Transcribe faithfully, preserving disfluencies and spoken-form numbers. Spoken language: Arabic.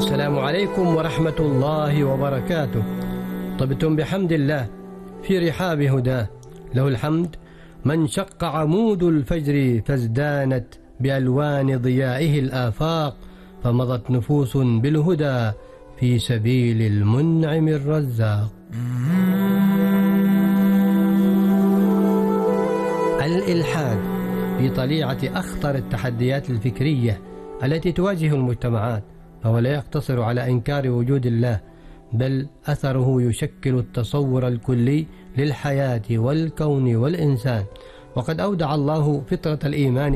السلام عليكم ورحمة الله وبركاته. طبتم بحمد الله في رحاب هداه، له الحمد من شق عمود الفجر فازدانت بألوان ضيائه الآفاق، فمضت نفوس بالهدى في سبيل المنعم الرزاق. الإلحاد في طليعة أخطر التحديات الفكرية التي تواجه المجتمعات، فهو لا يقتصر على إنكار وجود الله، بل أثره يشكل التصور الكلي للحياة والكون والإنسان. وقد أودع الله فطرة الإيمان